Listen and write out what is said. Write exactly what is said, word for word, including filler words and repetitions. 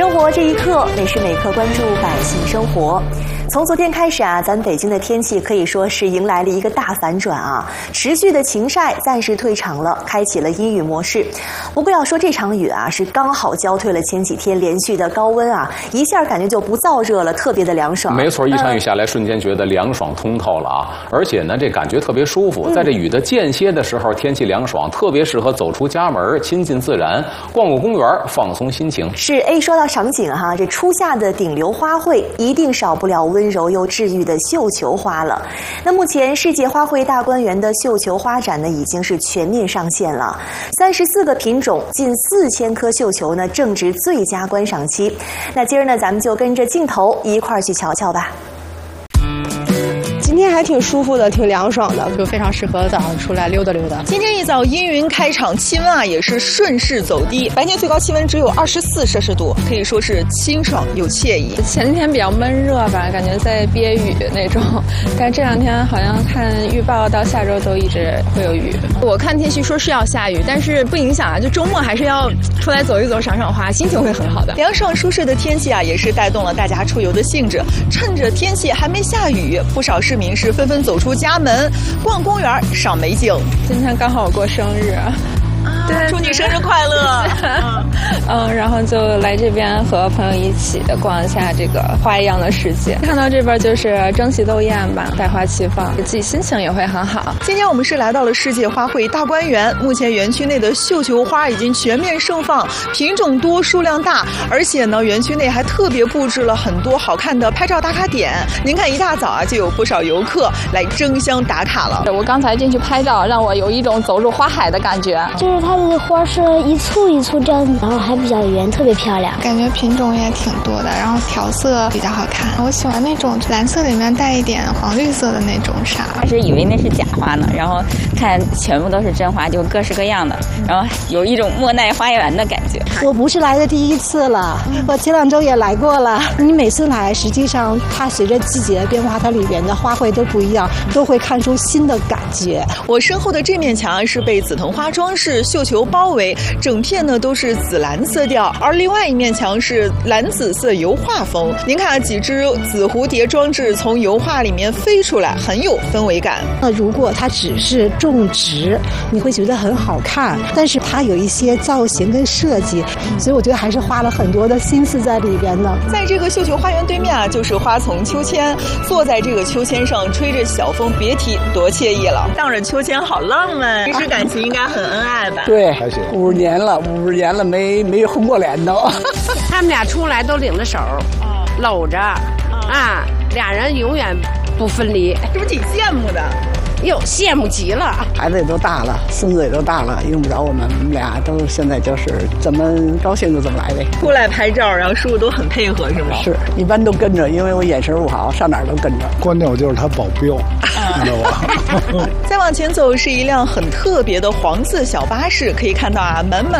生活这一刻，每时每刻关注百姓生活。从昨天开始啊，咱北京的天气可以说是迎来了一个大反转啊，持续的晴晒暂时退场了，开启了阴雨模式。不过要说这场雨啊，是刚好浇退了前几天连续的高温啊，一下感觉就不燥热了，特别的凉爽。 没错，一场雨下来，瞬间觉得凉爽通透了啊！而且呢，这感觉特别舒服。 嗯、 在这雨的间歇的时候，天气凉爽，特别适合走出家门，亲近自然，逛逛公园，放松心情。 是，哎，说到场景哈，这初夏的顶流花卉一定少不了温柔又治愈的绣球花了。那目前世界花卉大观园的绣球花展呢，已经是全面上线了。三十四个品种，近四千棵绣球呢，正值最佳观赏期。那今儿呢，咱们就跟着镜头一块儿去瞧瞧吧。 今天还挺舒服的，挺凉爽的， 就非常适合早上出来溜达溜达。 今天一早阴云开场，气温啊也是顺势走低，白天最高气温只有二十四摄氏度，可以说是清爽又惬意。 前几天比较闷热吧，感觉在憋雨那种，但是这两天好像看预报到下周都一直会有雨。 我看天气说是要下雨，但是不影响啊，就周末还是要出来走一走、赏赏花，心情会很好的。 凉爽舒适的天气啊，也是带动了大家出游的兴致。趁着天气还没下雨，不少市民是纷纷走出家门，逛公园赏美景。 今天刚好我过生日， 啊，对，祝你生日快乐！ 嗯，然后就来这边和朋友一起逛一下这个花一样的世界。看到这边就是争奇斗艳吧，百花齐放，自己心情也会很好。 今天我们是来到了世界花卉大观园，目前园区内的绣球花已经全面盛放，品种多，数量大，而且呢，园区内还特别布置了很多好看的拍照打卡点。您看，一大早啊，就有不少游客来争相打卡了。 我刚才进去拍照，让我有一种走入花海的感觉。 就是它的花是一簇一簇这样，然后还比较圆，特别漂亮。 感觉品种也挺多的，然后调色比较好看。我喜欢那种蓝色里面带一点黄绿色的那种纱。 开始以为那是假花呢，然后看全部都是真花，就各式各样的，然后有一种莫奈花园的感觉。 我不是来的第一次了，我前两周也来过了。你每次来，实际上它随着季节的变化，它里边的花卉都不一样，都会看出新的感觉。 我身后的这面墙是被紫藤花装饰绣球包围，整片呢都是紫蓝色调，而另外一面墙是蓝紫色油画风。您看几只紫蝴蝶装置从油画里面飞出来，很有氛围感。 那如果它只是种植，你会觉得很好看，但是它有一些造型跟设计，所以我觉得还是花了很多的心思在里边的。 在这个绣球花园对面啊，就是花丛秋千，坐在这个秋千上吹着小风，别提多惬意了。荡着秋千好浪漫，平时感情应该很恩爱吧？ 对，还行。五十年了，五十年了没没红过脸都。 他们俩出来都领着手，搂着，啊，俩人永远不分离， 是不是挺羡慕的？ 哟，羡慕极了！ 孩子也都大了，孙子也都大了，用不着我们，我们俩都现在就是怎么高兴就怎么来呗。 出来拍照，然后叔叔都很配合，是吗？ 是，一般都跟着，因为我眼神不好，上哪儿都跟着。 关键我就是他保镖，你知道吧？ 再往前走是一辆很特别的黄色小巴士，可以看到啊，满满